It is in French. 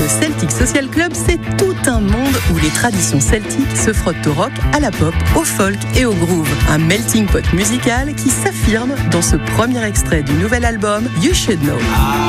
Le Celtic Social Club, c'est tout un monde où les traditions celtiques se frottent au rock, à la pop, au folk et au groove. Un melting pot musical qui s'affirme dans ce premier extrait du nouvel album You Should Know.